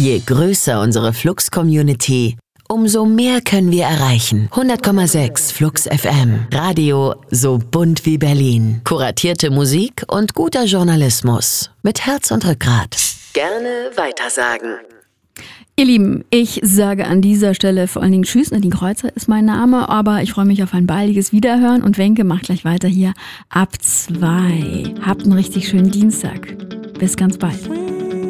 Je größer unsere Flux-Community, umso mehr können wir erreichen. 100,6 Flux FM. Radio so bunt wie Berlin. Kuratierte Musik und guter Journalismus. Mit Herz und Rückgrat. Gerne weitersagen. Ihr Lieben, ich sage an dieser Stelle vor allen Dingen Tschüss. Nadine Kreuzer ist mein Name, aber ich freue mich auf ein baldiges Wiederhören und Wenke macht gleich weiter hier ab 2. Habt einen richtig schönen Dienstag. Bis ganz bald.